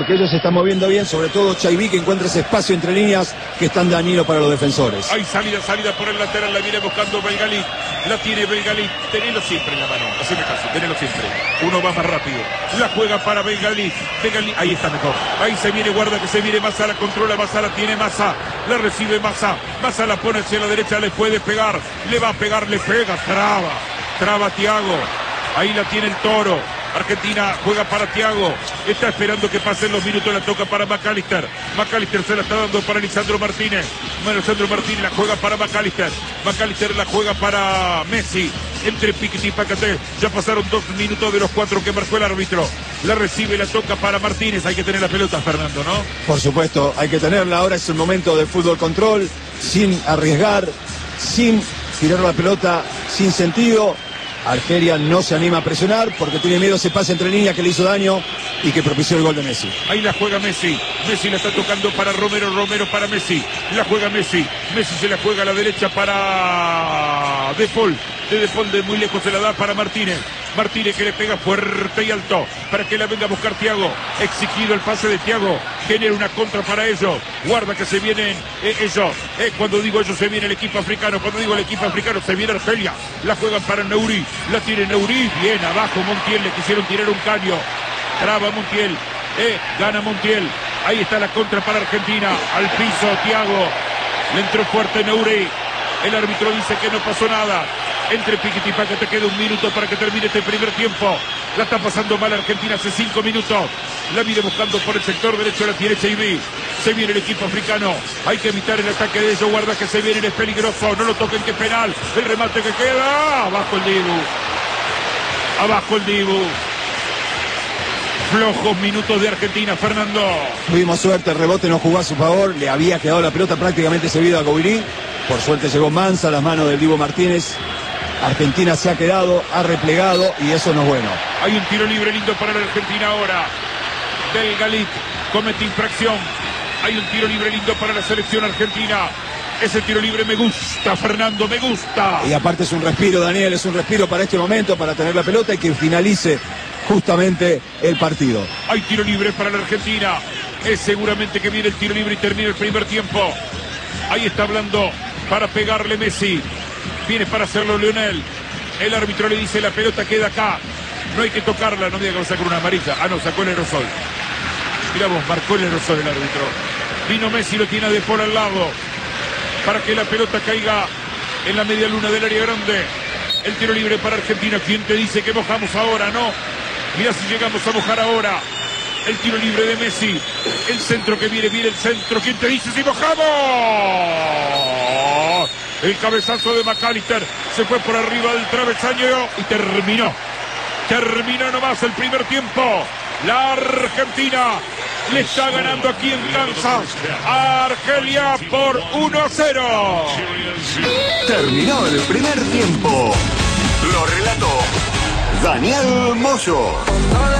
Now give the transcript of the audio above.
porque ellos se están moviendo bien, sobre todo Chaiví, que encuentra ese espacio entre líneas que es tan dañino para los defensores. Hay salida por el lateral, la viene buscando Belgalit. La tiene Belgalit, tenelo siempre en la mano, haceme caso, tenelo siempre. Uno va más rápido, la juega para Belgalit. Ahí está mejor, ahí se viene, guarda que se viene Massa, la controla Massa, la tiene Massa, la recibe Massa, Massa la pone hacia la derecha, le puede pegar, le va a pegar, le pega, traba Thiago, ahí la tiene el Toro. Argentina juega para Thiago, está esperando que pasen los minutos, la toca para McAllister. McAllister se la está dando para Lisandro Martínez. Lisandro Martínez la juega para McAllister. McAllister la juega para Messi. Entre Piquet y Pacaté. Ya pasaron 2 minutos de los 4 que marcó el árbitro. La recibe, la toca para Martínez. Hay que tener la pelota, Fernando, ¿no? Por supuesto, hay que tenerla. Ahora es el momento del fútbol control, sin arriesgar, sin tirar la pelota sin sentido. Argelia no se anima a presionar porque tiene miedo a ese pase entre líneas que le hizo daño y que propició el gol de Messi. Ahí la juega Messi. Messi la está tocando para Romero. Romero para Messi. La juega Messi. Messi se la juega a la derecha para De Paul. De Paul de muy lejos se la da para Martínez. Martínez que le pega fuerte y alto para que la venga a buscar Thiago. Exigido el pase de Thiago. Genera una contra para ellos. Guarda que se vienen ellos. Cuando digo ellos se viene el equipo africano. Cuando digo el equipo africano se viene Argelia. La juegan para Neuri. La tiene Neuri. Bien abajo Montiel. Le quisieron tirar un caño. Traba Montiel. Gana Montiel. Ahí está la contra para Argentina. Al piso Thiago. Le entró fuerte Neuri. El árbitro dice que no pasó nada. Entre Piquet y Paca te queda 1 minuto para que termine este primer tiempo. La está pasando mal Argentina hace 5 minutos. La viene buscando por el sector derecho, la tiene Chaiví. Se viene el equipo africano. Hay que evitar el ataque de ellos. Guarda que se viene, es peligroso. No lo toquen, que es penal. El remate que queda. Abajo el Dibu. Abajo el Dibu. Flojos minutos de Argentina, Fernando. Tuvimos suerte, el rebote no jugó a su favor. Le había quedado la pelota prácticamente servida a Gouiri. Por suerte llegó Mansa a las manos del Dibu Martínez. Argentina se ha quedado, ha replegado y eso no es bueno. Hay un tiro libre lindo para la Argentina ahora. Belgalit comete infracción. Hay un tiro libre lindo para la selección argentina. Ese tiro libre me gusta, Fernando, me gusta. Y aparte es un respiro, Daniel, es un respiro para este momento, para tener la pelota y que finalice justamente el partido. Hay tiro libre para la Argentina. Es seguramente que viene el tiro libre y termina el primer tiempo. Ahí está hablando para pegarle Messi. Viene para hacerlo Lionel. El árbitro le dice la pelota queda acá. No hay que tocarla. No me diga que va a sacar una amarilla. Ah, no, sacó el aerosol. Mirá vos, marcó el aerosol el árbitro. Vino Messi, lo tiene a De Paul al lado. Para que la pelota caiga en la media luna del área grande. El tiro libre para Argentina. ¿Quién te dice que mojamos ahora? No. Mirá si llegamos a mojar ahora. El tiro libre de Messi. El centro que viene el centro. ¿Quién te dice si mojamos? El cabezazo de McAllister se fue por arriba del travesaño y terminó. Terminó nomás el primer tiempo. La Argentina le está ganando aquí en Kansas a Argelia por 1-0. Terminó el primer tiempo. Lo relató Daniel Moyo.